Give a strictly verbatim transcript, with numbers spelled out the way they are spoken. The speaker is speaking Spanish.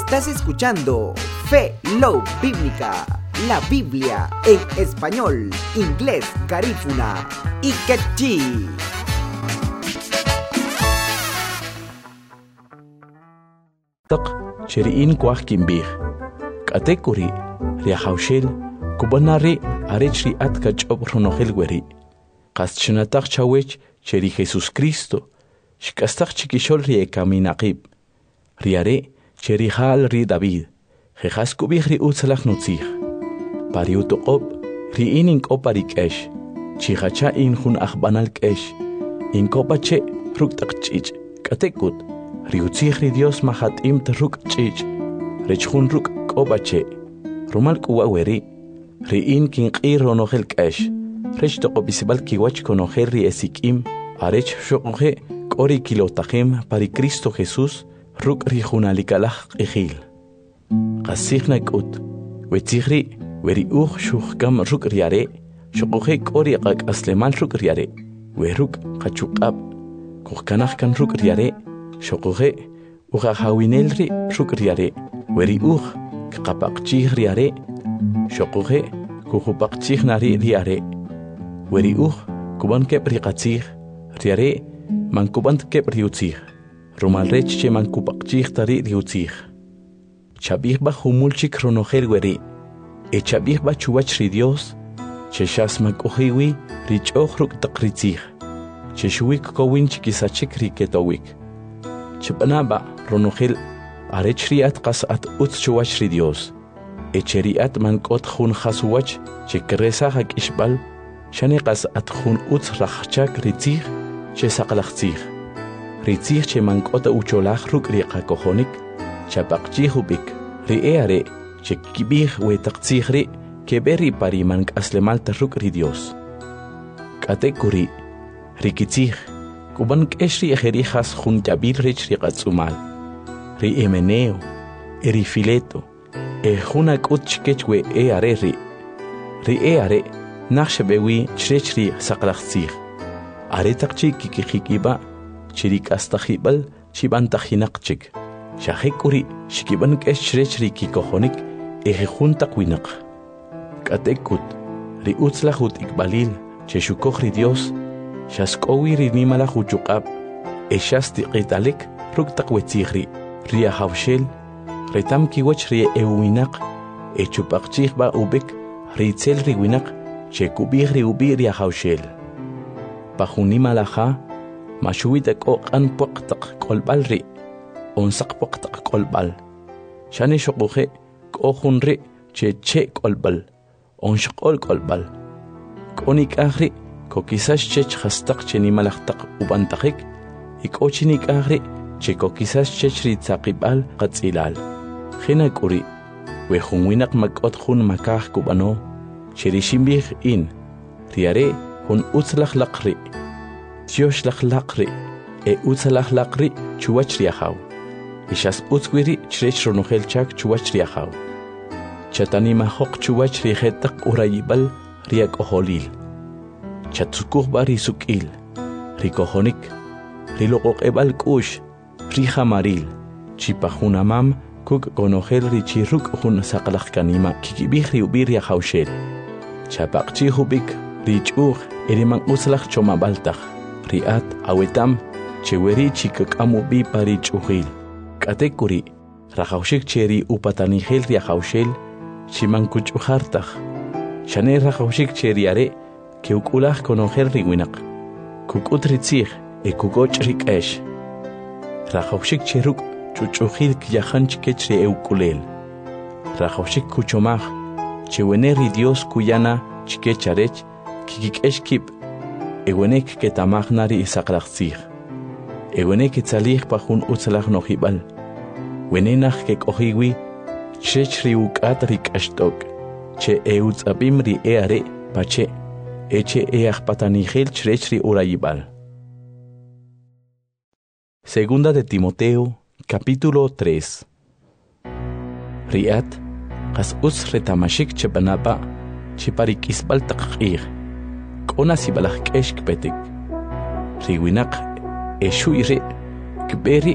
Estás escuchando Fe Love Bíblica, la Biblia en español, inglés, garífuna y quechí. Tak cheriin kwah kimbih katekuri riahaushel kubanari arechri atka chobronohel weri qaschunatak chawech cheri Jesus Cristo shkastak chikishol ri kaminaqib riare cheri hal ri David jejas kubih ri utzlach nutzich pariutoqob ri inin koparikesh chihacha in hun akhbanal kesh in kopache ruktak chich katekut riutzich ri Dios mahatim truk chich rechhun ruk kopache rumal kuwaweri ri in kin qiro nohel kesh rech toqo bisbal kiwach konoher ri esikim arech shoqhe kori kilotahem pari Cristo Jesus ruk ri hunalikalach qihil qasikhna kut wetzihri weri ukh shukhkam ruk riare shoqhe kori qak aslemal ruk riare weruk qachuqab kuhkanach kan ruk riare shoqhe uga hawinelri ruk riare weri ukh qapaqchih riare shoqhe kuhupaqchih nari riare weri ukh kuban kep riqatzih riare man kuban kep riutzih rumal rech che man kupaqchih tari riutzih chabih ba humulchik ronohel weri e chabih ba chuwach ri Dios che shas makuhiwi richoh ruk taqritzih che shuwik kowin chikisachik riketowik chbanaba ronohel arech riat qasat utz chuwach ri Dios e cheriat man kot khun khasuwach che kresa hak ishbal shane qasat khun utz rakhchak ritzih che saqlachtzih ritzih che man kot ucholach ruk riqa kohonik chapaqchih ubik ri eare che kibih we taqtzih ri keberi pari man aslemal taruk ri Dios katekuri rikitzih kuban keshri ejeri khas khun jabir rich ri qatsumal ri emeneo eri fileto e khuna kutchkech we eare ri ri eare nakhshebewi chrechri saqlachtzih are taqchi kikikiba chirik astakhibal chiban takhinaqchik shahekuri shikiban keshchri kikohonik e khunta kwinaq katekut ri utzlahut ikbalil cheshukoh ri Dios shaskowi ri nimala huchuqab e shasti qitalik ruktak wetzihri ri hawshel retam kiwach ri ewinaq e chupaqchih ba ubik ri tzel ri winaq chekubih ri ubi ri hawshel pahunimalaha mashuwita qoqan poqtaq kolbal ri onsaq poqtaq kolbal shani shoquhe qohunri che che kolbal onshqol kolbal konik ahri kokisas chech khastaq chenimalaqtaq ubantaqik ikochinik ahri che kokisas chechri tsaqibal qatzilal khina kuri we khunwinaq makot khun makah kubano cherishimbi in riare hun utzlach laqri tiosh laqri e utzlach laqri chuwach riahaw ishas utzwiri chrech ronohel chak chuwach riahaw chatani mahoq chuwach rihetaq urayibal riak oholil chatsukuh bari sukil rikohonik riloqoq ebal kush rihamaril chipahunamam kuk konohel richiruk hun saqlaq kanima kikibih riubir yahawshel chapaqchi hubik richuh eriman uslaq chomabaltaq riat awetam cheweri chikakamubi parichuhil katekuri rahawshik cheri upatanihel riahawshel chiman kuchuhartaq shane rahawshik cheriare keukulaj konohel riwinaq kukutritzih e kukoch rikesh rahawshik cheruk chuchuhil kyahanch kechri eukulel rahawshik kuchomaj chewene ri Dios kuyana chikecharech kikikeshkip ewenek ketamaghnari isaqlaqtzih ewenek tzalih pahun utzlaq nohibal wenenaj kekohiwi chechri ukat rikashtok che eutzabim ri eare pache eche eajpatanihel chechri urayibal. Segunda de Timoteo, capítulo tres. Riat, qas us retamashik chebanaba, chiparik isbal taqir, kona sibalak keshk petik. Riwinak, eshuire, kberi